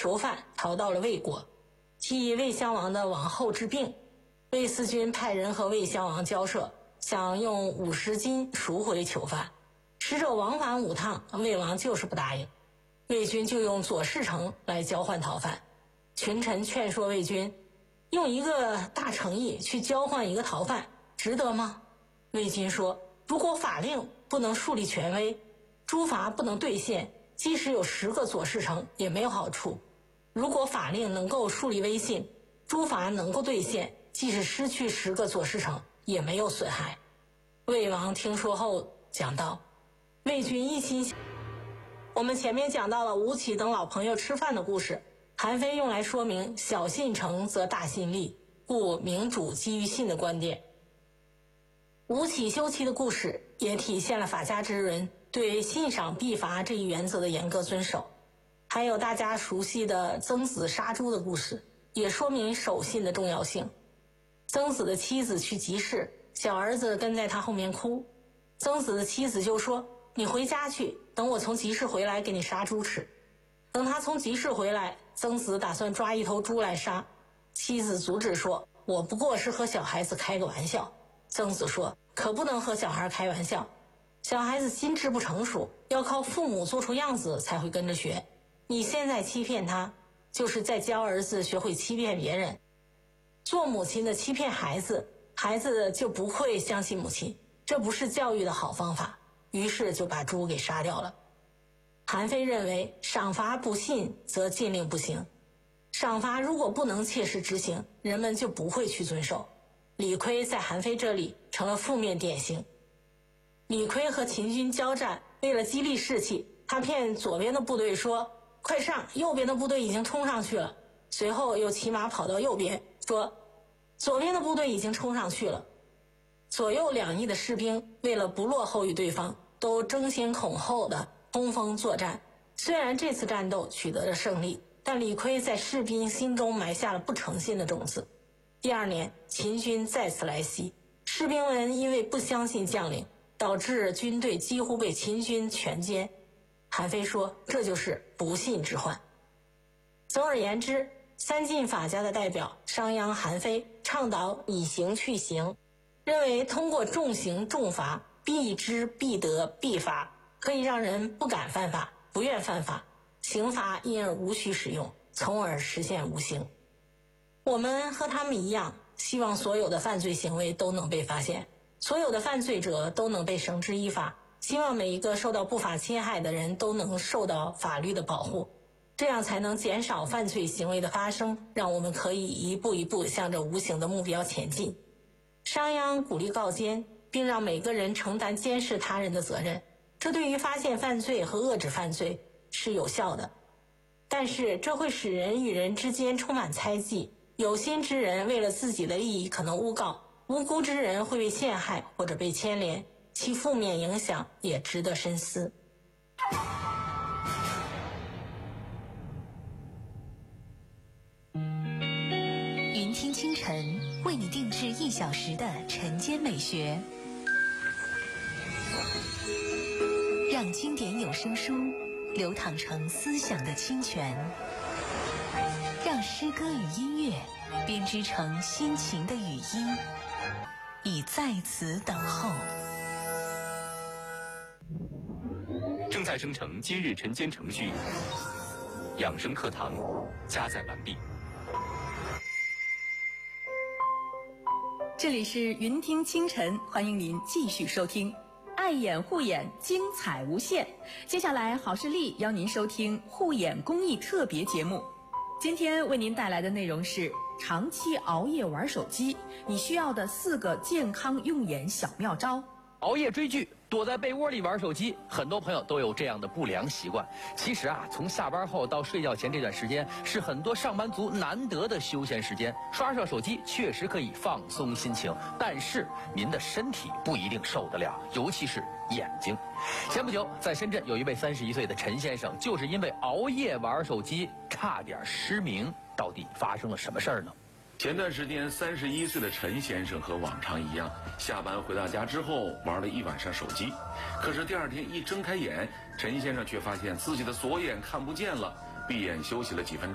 囚犯逃到了魏国，替魏襄王的王后治病。魏思军派人和魏襄王交涉，想用50金赎回囚犯。使者往返5趟，魏王就是不答应。魏军就用左士城来交换逃犯。群臣劝说魏军，用一个大诚意去交换一个逃犯，值得吗？魏军说，如果法令不能树立权威，诸法不能兑现，即使有10个左士城也没有好处。如果法令能够树立威信，诸法能够兑现，即使失去10个左士城也没有损害。魏王听说后讲道，魏军一心。我们前面讲到了吴起等老朋友吃饭的故事，韩非用来说明小信诚则大信立，故明主基于信的观点。吴起休妻的故事也体现了法家之人对信赏必罚这一原则的严格遵守。还有大家熟悉的曾子杀猪的故事，也说明守信的重要性。曾子的妻子去集市，小儿子跟在他后面哭，曾子的妻子就说，你回家去，等我从集市回来给你杀猪吃。等他从集市回来，曾子打算抓一头猪来杀，妻子阻止说，我不过是和小孩子开个玩笑。曾子说，可不能和小孩开玩笑，小孩子心智不成熟，要靠父母做出样子才会跟着学。你现在欺骗他，就是在教儿子学会欺骗别人。做母亲的欺骗孩子，孩子就不会相信母亲，这不是教育的好方法，于是就把猪给杀掉了。韩非认为，赏罚不信则禁令不行，赏罚如果不能切实执行，人们就不会去遵守。李悝在韩非这里成了负面典型。李悝和秦军交战，为了激励士气，他骗左边的部队说，快上，右边的部队已经冲上去了。随后又骑马跑到右边，说左边的部队已经冲上去了。左右两翼的士兵为了不落后于对方，都争先恐后的冲锋作战。虽然这次战斗取得了胜利，但李悝在士兵心中埋下了不诚信的种子。第2年，秦军再次来袭，士兵们因为不相信将领，导致军队几乎被秦军全歼。韩非说，这就是不信之患。总而言之，三晋法家的代表商鞅、韩非倡导以刑去刑，认为通过重刑重罚，必知必得必罚，可以让人不敢犯法，不愿犯法，刑罚因而无需使用，从而实现无刑。我们和他们一样，希望所有的犯罪行为都能被发现，所有的犯罪者都能被绳之以法，希望每一个受到不法侵害的人都能受到法律的保护，这样才能减少犯罪行为的发生，让我们可以一步一步向着无形的目标前进。商鞅鼓励告监，并让每个人承担监视他人的责任，这对于发现犯罪和遏制犯罪是有效的。但是这会使人与人之间充满猜忌，有心之人为了自己的利益可能诬告，无辜之人会被陷害或者被牵连，其负面影响也值得深思。 云听清晨为你定制1小时的晨间美学，让经典有声书流淌成思想的清泉，让诗歌与音乐编织成心情的语音，已在此等候。 正在生成今日晨间程序，养生课堂加载完毕。 这里是云听清晨，欢迎您继续收听。爱眼护眼，精彩无限。接下来好视力邀您收听护眼公益特别节目。今天为您带来的内容是长期熬夜玩手机，你需要的4个健康用眼小妙招。 熬夜追剧，躲在被窝里玩手机，很多朋友都有这样的不良习惯。其实从下班后到睡觉前这段时间，是很多上班族难得的休闲时间。刷刷手机确实可以放松心情，但是您的身体不一定受得了，尤其是眼睛。前不久，在深圳有一位31岁的陈先生，就是因为熬夜玩手机，差点失明。到底发生了什么事儿呢？ 前段时间，31岁的陈先生和往常一样，下班回到家之后玩了一晚上手机。可是第2天一睁开眼，陈先生却发现自己的左眼看不见了，闭眼休息了几分钟。